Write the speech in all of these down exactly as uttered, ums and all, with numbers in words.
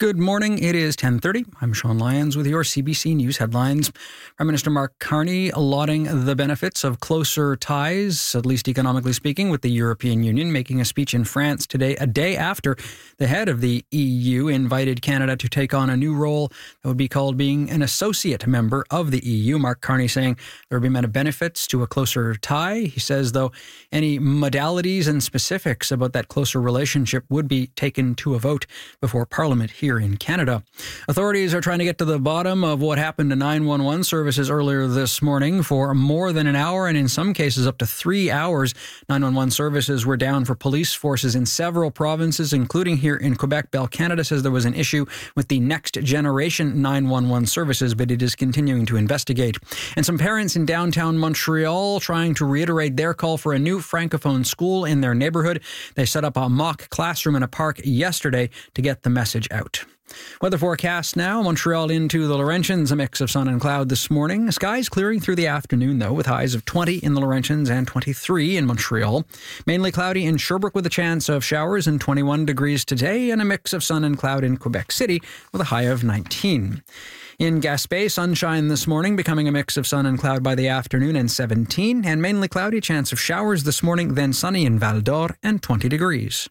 Good morning. It is ten thirty. I'm Sean Lyons with your C B C News headlines. Prime Minister Mark Carney allotting the benefits of closer ties, at least economically speaking, with the European Union, making a speech in France today, a day after the head of the E U invited Canada to take on a new role that would be called being an associate member of the E U. Mark Carney saying there would be many benefits to a closer tie. He says, though, any modalities and specifics about that closer relationship would be taken to a vote before Parliament here in Canada. Authorities are trying to get to the bottom of what happened to nine one one services earlier this morning. For more than an hour, and in some cases up to three hours, nine one one services were down for police forces in several provinces, including here in Quebec. Bell Canada says there was an issue with the next generation nine one one services, but it is continuing to investigate. And some parents in downtown Montreal trying to reiterate their call for a new Francophone school in their neighborhood. They set up a mock classroom in a park yesterday to get the message out. Weather forecast now. Montreal into the Laurentians, a mix of sun and cloud this morning. Skies clearing through the afternoon, though, with highs of twenty in the Laurentians and twenty-three in Montreal. Mainly cloudy in Sherbrooke with a chance of showers and twenty-one degrees today, and a mix of sun and cloud in Quebec City with a high of nineteen. In Gaspé, sunshine this morning, becoming a mix of sun and cloud by the afternoon and seventeen, and mainly cloudy, chance of showers this morning, then sunny in Val d'Or and twenty degrees.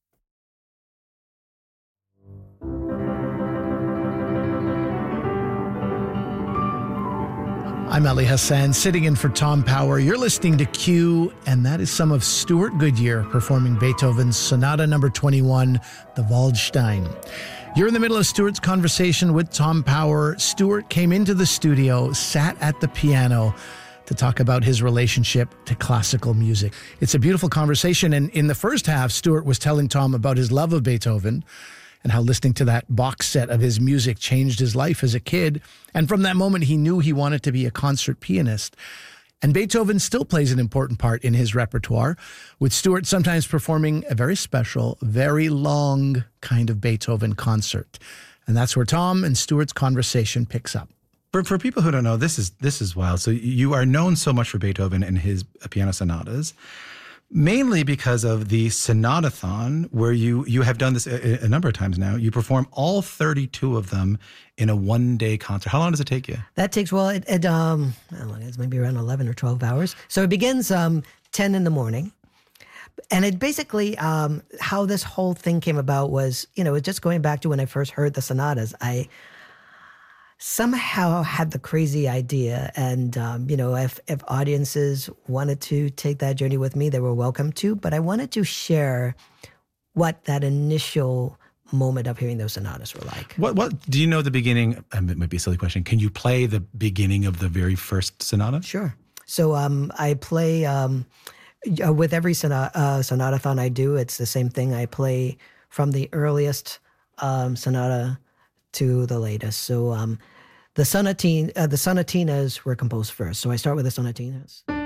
I'm Ali Hassan, sitting in for Tom Power. You're listening to Q, and that is some of Stuart Goodyear performing Beethoven's Sonata number twenty-one, the Waldstein. You're in the middle of Stuart's conversation with Tom Power. Stuart came into the studio, sat at the piano to talk about his relationship to classical music. It's a beautiful conversation, and in the first half, Stuart was telling Tom about his love of Beethoven and how listening to that box set of his music changed his life as a kid. And from that moment, he knew he wanted to be a concert pianist. And Beethoven still plays an important part in his repertoire, with Stuart sometimes performing a very special, very long kind of Beethoven concert. And that's where Tom and Stuart's conversation picks up. For for people who don't know, this is this is wild. So you are known so much for Beethoven and his piano sonatas, mainly because of the Sonatathon, where you you have done this a, a number of times now. You perform all thirty-two of them in a one-day concert. How long does it take you? That takes, well, it, it um, I don't know, it's maybe around eleven or twelve hours. So it begins um, ten in the morning. And it basically, um, how this whole thing came about was, you know, just going back to when I first heard the sonatas, I somehow had the crazy idea, and um, you know, if if audiences wanted to take that journey with me, they were welcome to. But I wanted to share what that initial moment of hearing those sonatas were like. What what do you know the beginning? Um, it might be a silly question. Can you play the beginning of the very first sonata? Sure. So um, I play um, uh, with every sonata, uh, sonatathon I do. It's the same thing. I play from the earliest um, sonata to the latest. So um, the sonatine, uh, the sonatinas were composed first. So I start with the sonatinas.